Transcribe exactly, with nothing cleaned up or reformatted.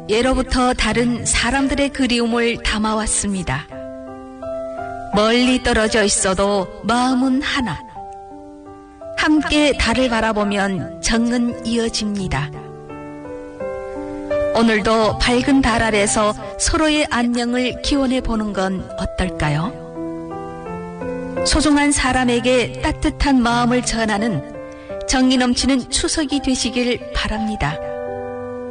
예로부터 다른 사람들의 그리움을 담아왔습니다. 멀리 떨어져 있어도 마음은 하나. 함께 달을 바라보면 정은 이어집니다. 오늘도 밝은 달 아래서 서로의 안녕을 기원해 보는 건 어떨까요? 소중한 사람에게 따뜻한 마음을 전하는 정이 넘치는 추석이 되시길 바랍니다.